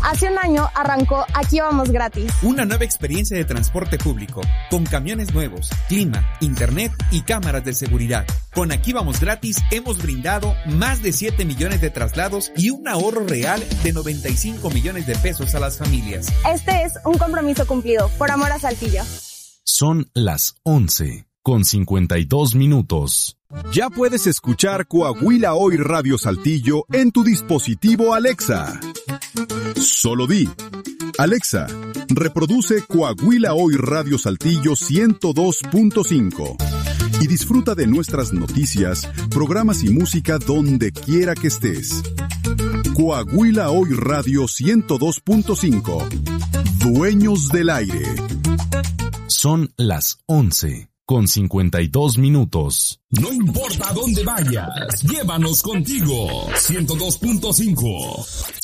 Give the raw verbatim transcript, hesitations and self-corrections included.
Hace un año arrancó Aquí Vamos Gratis. Una nueva experiencia de transporte público, con camiones nuevos, clima, internet y cámaras de seguridad. Con Aquí Vamos Gratis hemos brindado más de siete millones de traslados y un ahorro real de noventa y cinco millones de pesos a las familias. Este es un compromiso cumplido, por amor a Saltillo. Son las once con cincuenta y dos minutos. Ya puedes escuchar Coahuila Hoy Radio Saltillo en tu dispositivo Alexa. Solo di: Alexa, reproduce Coahuila Hoy Radio Saltillo ciento dos punto cinco y disfruta de nuestras noticias, programas y música donde quiera que estés. Coahuila Hoy Radio ciento dos punto cinco. Dueños del aire. Son las once con cincuenta y dos minutos. No importa dónde vayas, llévanos contigo. ciento dos punto cinco.